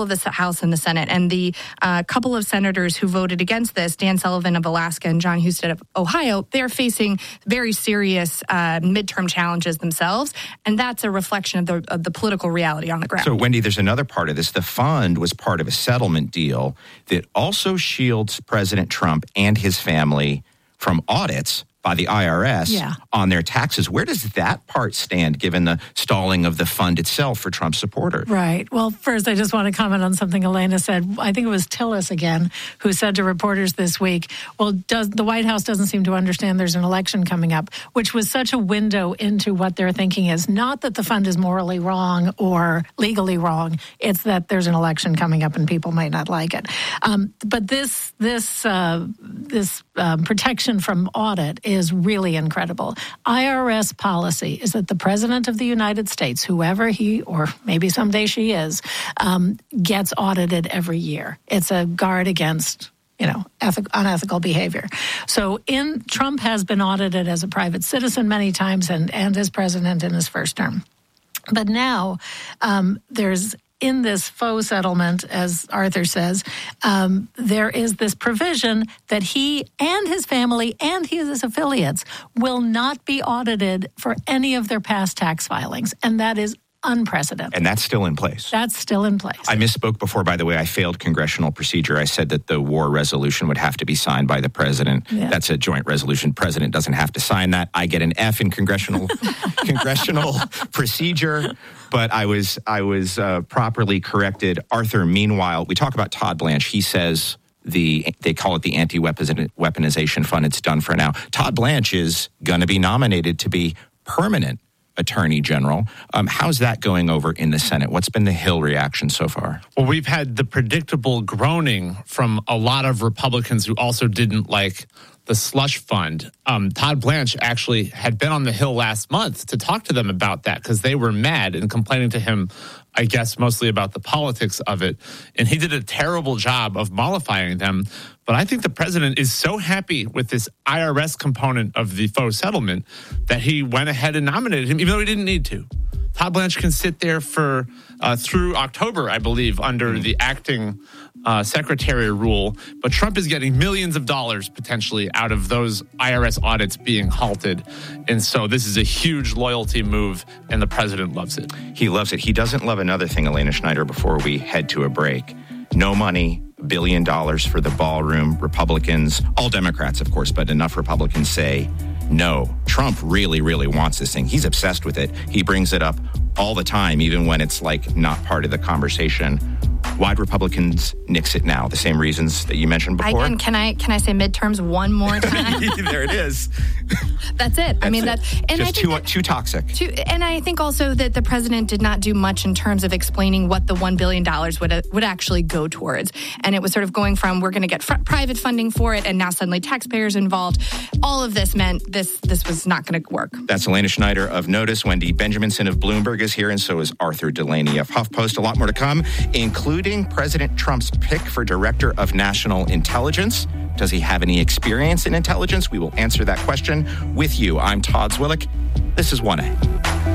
of the House and the Senate. And the couple of senators who voted against this, Dan Sullivan of Alaska and John Husted of Ohio, they're facing very serious midterm challenges themselves. And that's a reflection of the political reality on the ground. So, Wendy, there's another part of this. The fund was part of a settlement deal that also shields President Trump and his family from audits by the IRS on their taxes. Where does that part stand, given the stalling of the fund itself for Trump supporters? Right. Well, first, I just want to comment on something Elena said. I think it was Tillis again who said to reporters this week, well, the White House doesn't seem to understand there's an election coming up, which was such a window into what their thinking is. Not that the fund is morally wrong or legally wrong. It's that there's an election coming up and people might not like it. But this protection from audit is really incredible. IRS policy is that the President of the United States, whoever he or maybe someday she is, gets audited every year. It's a guard against unethical behavior. So Trump has been audited as a private citizen many times and as president in his first term. But now there's in this faux settlement, as Arthur says, there is this provision that he and his family and his affiliates will not be audited for any of their past tax filings. And that is unprecedented. And that's still in place. That's still in place. I misspoke before, by the way. I failed congressional procedure. I said that the war resolution would have to be signed by the president. Yeah. That's a joint resolution. President doesn't have to sign that. I get an F in congressional procedure, but I was properly corrected. Arthur, meanwhile, we talk about Todd Blanche. He says they call it the anti-weaponization fund. It's done for now. Todd Blanche is going to be nominated to be permanent Attorney General. How's that going over in the Senate? What's been the Hill reaction so far? Well, we've had the predictable groaning from a lot of Republicans who also didn't like the slush fund. Todd Blanche actually had been on the Hill last month to talk to them about that because they were mad and complaining to him, I guess, mostly about the politics of it. And he did a terrible job of mollifying them. But I think the president is so happy with this IRS component of the faux settlement that he went ahead and nominated him, even though he didn't need to. Todd Blanche can sit there for through October, I believe, under the acting secretary rule. But Trump is getting millions of dollars potentially out of those IRS audits being halted. And so this is a huge loyalty move, and the president loves it. He loves it. He doesn't love another thing, Elena Schneider, before we head to a break. No money, $1 billion for the ballroom. Republicans, all Democrats, of course, but enough Republicans say no. Trump really, really wants this thing. He's obsessed with it. He brings it up all the time, even when it's like not part of the conversation. Why'd Republicans nix it now? The same reasons that you mentioned before? Can I say midterms one more time? There it is. That's it. That's just too toxic. And I think also that the president did not do much in terms of explaining what the $1 billion would actually go towards. And it was sort of going from we're going to get private funding for it, and now suddenly taxpayers involved. All of this meant this was not going to work. That's Elena Schneider of Notice. Wendy Benjaminson of Bloomberg is here, and so is Arthur Delaney of HuffPost. A lot more to come, including President Trump's pick for Director of National Intelligence. Does he have any experience in intelligence? We will answer that question with you. I'm Todd Zwillich. This is 1A.